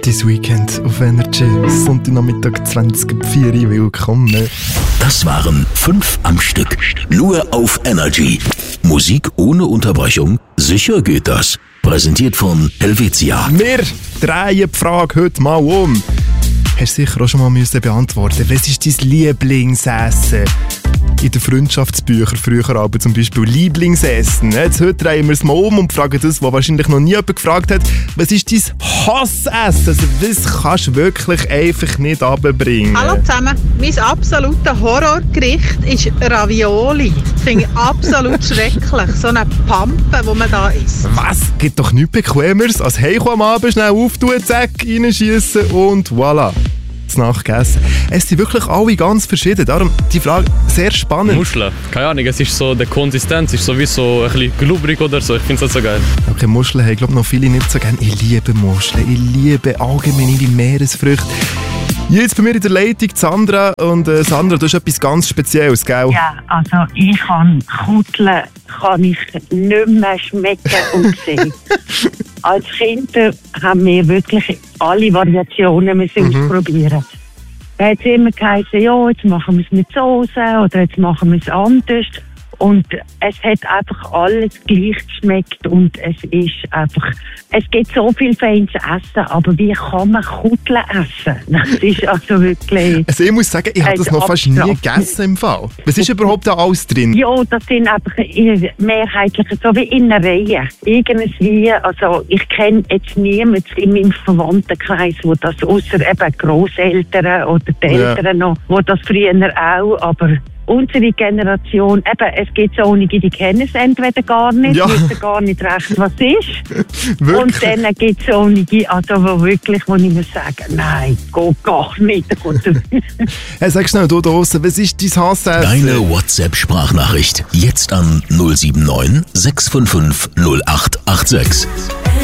Dein Weekend auf Energy. Sonntagnachmittag 20:04 Uhr. Willkommen. Das waren 5 am Stück. Nur auf Energy. Musik ohne Unterbrechung? Sicher geht das. Präsentiert von Helvetia. Wir drehen die Frage heute mal um. Hast du sicher auch schon mal beantworten müssen. Was ist dein Lieblingsessen? In den Freundschaftsbüchern früher aber zum Beispiel Lieblingsessen. Jetzt heute drehen wir es mal um und fragen das, was wahrscheinlich noch nie jemand gefragt hat. Was ist dein Hassessen? Also was kannst du wirklich einfach nicht runterbringen? Hallo zusammen. Mein absolutes Horrorgericht ist Ravioli. Das finde ich absolut schrecklich. So eine Pampe, die man da isst. Was? Gibt doch nichts Bequemeres als heimkommen am Abend, schnell auftun, zack, reinschiessen und voilà. Nachgegessen. Es sind wirklich alle ganz verschieden. Darum die Frage sehr spannend. Muscheln. Keine Ahnung, es ist so, die Konsistenz ist sowieso ein bisschen glubrig oder so. Ich finde es nicht so geil. Okay, Muscheln haben, glaube ich, noch viele nicht so gerne. Ich liebe Muscheln. Ich liebe allgemein die Meeresfrüchte. Jetzt bei mir in der Leitung Sandra. Und Sandra, du hast etwas ganz Spezielles, gell? Ja, also ich kann Kutteln nicht mehr schmecken und sehen. Als Kinder haben wir wirklich alle Variationen ausprobieren. Da hat es immer geheißen, ja, jetzt machen wir es mit Soße oder jetzt machen wir es anders. Und es hat einfach alles gleich geschmeckt und es ist einfach, es gibt so viel feines Essen, aber wie kann man Kutteln essen? Das ist also wirklich... Also ich muss sagen, ich habe das noch fast nie gegessen im Fall. Was ist überhaupt da alles drin? Ja, das sind einfach mehrheitlich so wie in einer Reihe. Irgendwie, also ich kenne jetzt niemanden in meinem Verwandtenkreis, wo das ausser eben Grosseltern oder die Eltern noch, wo das früher auch, aber unsere Generation, eben, es gibt so einige, die kennen es entweder gar nicht, wissen gar nicht recht, was es ist. Und dann gibt es so einige, also wo ich muss sagen, nein, geht gar nicht. Hey, sag schnell, du da draussen, was ist dein Hassessen? Deine WhatsApp-Sprachnachricht. Jetzt an 079 655 0886.